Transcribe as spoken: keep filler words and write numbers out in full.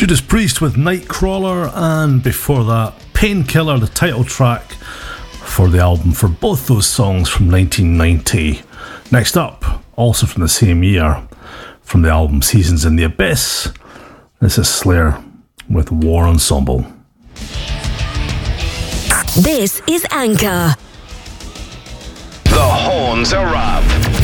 Judas Priest with Nightcrawler, and before that, Painkiller, the title track for the album, for both those songs from nineteen ninety. Next up, also from the same year, from the album Seasons in the Abyss, this is Slayer with War Ensemble. This is Anchor. The horns are up.